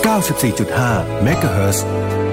94.5 เมกะเฮิรตซ์